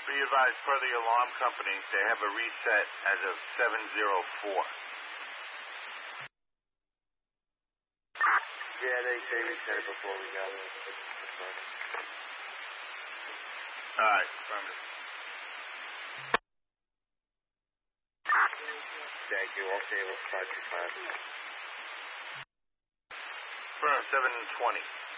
Be advised, per the alarm company, they have a reset as of 7:04. Yeah, they reset it before we got it. All right, affirmative. Thank you. All stable 525. Firm 7:20.